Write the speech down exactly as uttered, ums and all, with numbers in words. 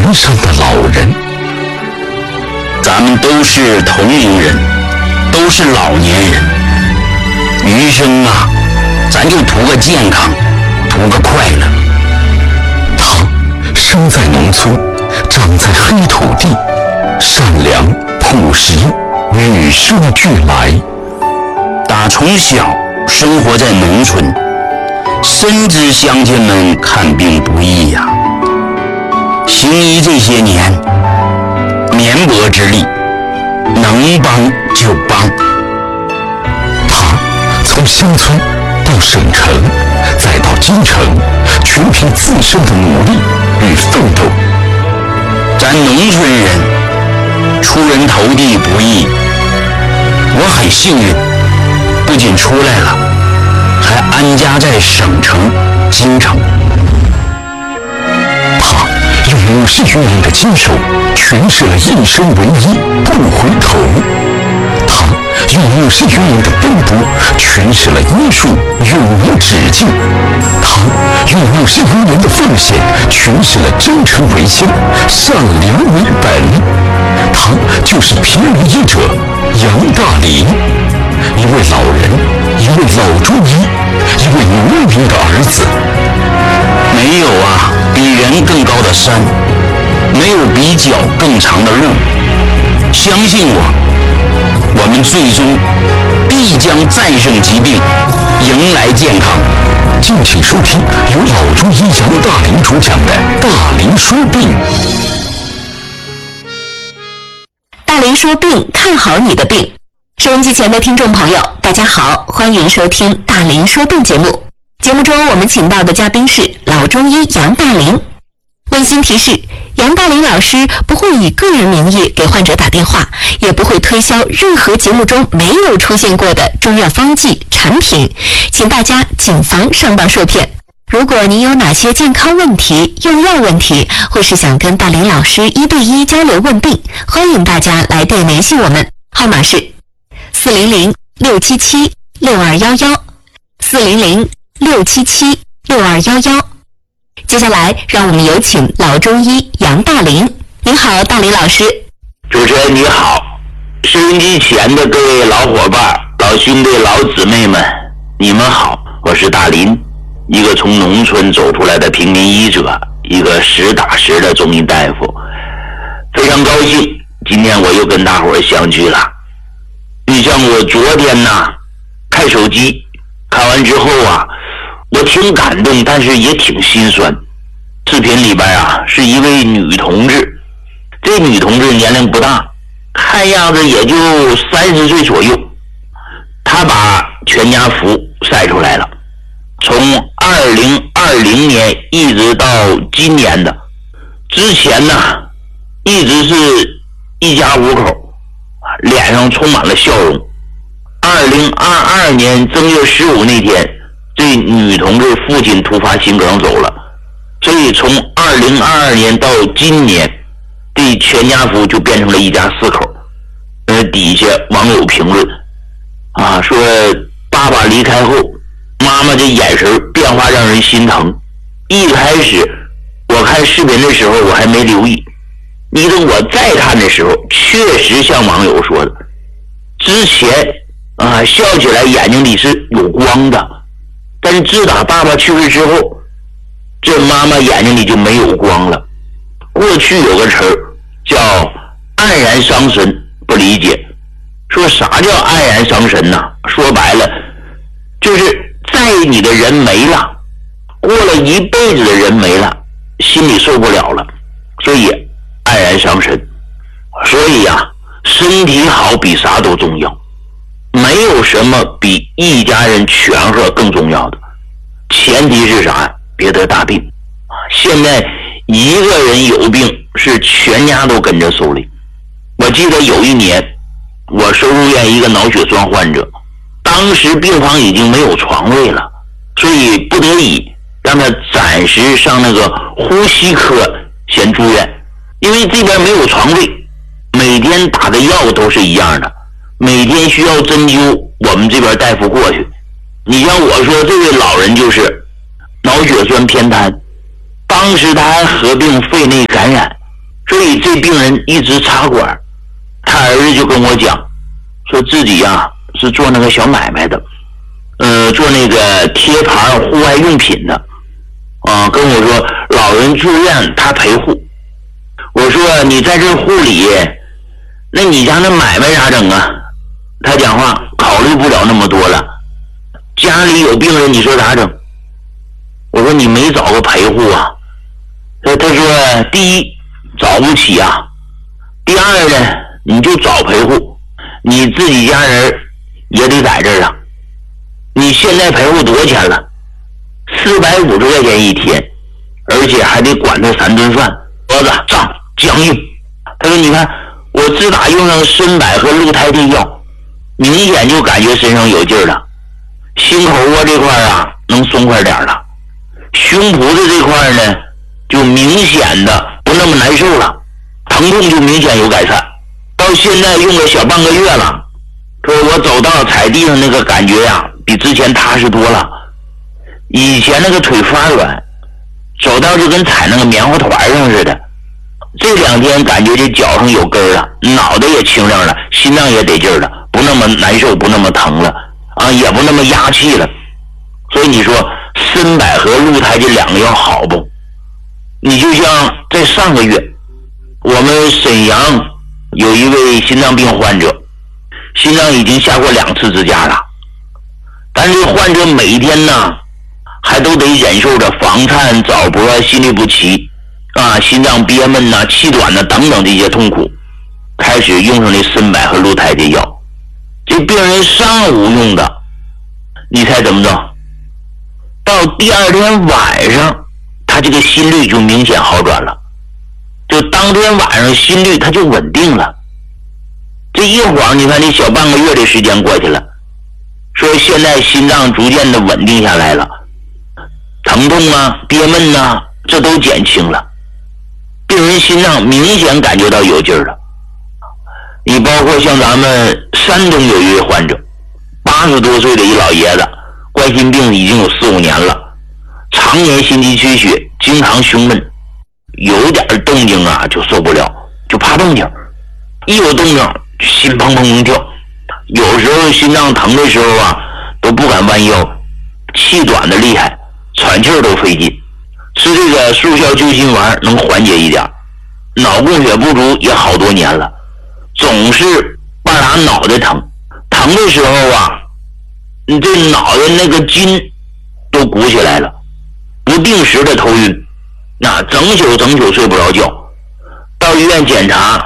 南山的老人。 咱们都是同龄人，都是老年人，余生啊，咱就图个健康，图个快乐。 他生在农村，长在黑土地，善良朴实，与生俱来。 打从小生活在农村，深知乡亲们看病不易呀、啊。行医这些年，绵薄之力，能帮就帮。 他从乡村到省城，再到京城，全凭自身的努力与奋斗。 咱农村人出人头地不易，我很幸运，不仅出来了，还安家在省城京城。 他用五十余年的坚守诠释了一生为一不回头，他用五十余年的奔波诠释了医术永无止境，他用五十余年的奉献诠释了真诚为先，善良为本。他就是平民医者杨大林，一位老人，一位老中医，一位农民的儿子。 没有啊比人更高的山，没有比脚更长的路。相信我，我们最终必将战胜疾病，迎来健康。 敬请收听由老中医杨大林主讲的《大林说病》。 大林说病，看好你的病。收音机前的听众朋友，大家好，欢迎收听《大林说病》节目。节目中我们请到的嘉宾是老中医杨大林。温馨提示，杨大林老师不会以个人名义给患者打电话，也不会推销任何节目中没有出现过的中药方剂产品，请大家谨防上当受骗。如果您有哪些健康问题、用药问题，或是想跟大林老师一对一交流问病，欢迎大家来电联系我们，号码是四零零六七七六二幺幺，四零零六七七六二幺幺。接下来，让我们有请老中医杨大林。您好，大林老师。 主持人你好，收音机前的各位老伙伴、老兄弟、老姊妹们，你们好，我是大林，一个从农村走出来的平民医者，一个实打实的中医大夫。非常高兴，今天我又跟大伙儿相聚了。你像我昨天呢，看手机，看完之后啊，我挺感动，但是也挺心酸。视频里边啊，是一位女同志，这女同志年龄不大，看样子也就三十岁左右。她把全家福晒出来了，从二零二零年一直到今年的，之前呢，一直是一家五口，脸上充满了笑容。二零二二年正月十五那天，这女同志父亲突发心梗走了，所以从二零二二年到今年，这全家福就变成了一家四口。呃，底下网友评论啊，说爸爸离开后，妈妈这眼神变化让人心疼。一开始我看视频的时候我还没留意，你等我再看的时候，确实像网友说的，之前啊笑起来眼睛里是有光的，但是自打爸爸去世之后，这妈妈眼睛里就没有光了。过去有个词儿叫黯然伤神，不理解，说啥叫黯然伤神呢？说白了就是在意你的人没了，过了一辈子的人没了，心里受不了了，所以黯然伤神。所以呀、啊，身体好比啥都重要，没有什么比一家人全和更重要的。前提是啥？别得大病。现在一个人有病是全家都跟着受累。我记得有一年我收入院一个脑血栓患者，当时病房已经没有床位了，所以不得已让他暂时上那个呼吸科先住院。因为这边没有床位，每天打的药都是一样的，每天需要针灸，我们这边大夫过去。你像我说这位老人就是脑血栓偏瘫，当时他还合并肺内感染， 所以这病人一直插管。他儿子就跟我讲，说自己呀、啊、是做那个小买卖的，呃，做那个贴牌户外用品的，啊，跟我说老人住院他陪护。我说你在这护理，那你家那买卖咋整啊？他讲话考虑不了那么多了，家里有病人你说咋整？我说你没找个陪护啊？他他说第一找不起啊，第二呢你就找陪护，你自己家人也得在这儿啊。你现在陪护多少钱了？四百五十块钱一天，而且还得管他三顿饭。儿子上僵硬。他说你看我自打用上参柏和鹿胎地药，明显就感觉身上有劲儿了，心口窝这块啊能松快点了，胸脯的这块呢就明显的不那么难受了，疼痛就明显有改善。到现在用了小半个月了，说我走到踩地上那个感觉呀、啊、比之前踏实多了。以前那个腿发软，走到就跟踩那个棉花团上似的。这两天感觉这脚上有根儿了，脑袋也清亮了，心脏也得劲儿了，不那么难受，不那么疼了啊，也不那么压气了。所以你说参柏和鹿胎这两个药好不？你就像在上个月我们沈阳有一位心脏病患者，心脏已经下过两次支架了，但是患者每一天呢还都得忍受着房颤、早搏、心律不齐啊、心脏憋闷呐、气短呐等等这些痛苦，开始用上这参柏和鹿胎的药。这病人上午用的，你猜怎么着？到第二天晚上他这个心率就明显好转了，就当天晚上心率他就稳定了。这一晃你看这小半个月的时间过去了，说现在心脏逐渐的稳定下来了，疼痛啊憋闷啊这都减轻了，病人心脏明显感觉到有劲儿了。你包括像咱们山东有一位患者，八十多岁的一老爷子，冠心病已经有四五年了，常年心肌缺血，经常胸闷，有点动静啊就受不了，就怕动静，一有动静心砰砰砰跳，有时候心脏疼的时候啊都不敢弯腰，气短的厉害，喘气儿都费劲，吃这个速效救心丸能缓解一点，脑供血不足也好多年了，总是半拉脑袋疼，疼的时候啊你这脑袋那个筋都鼓起来了，不定时的头晕，那整宿整宿睡不着觉，到医院检查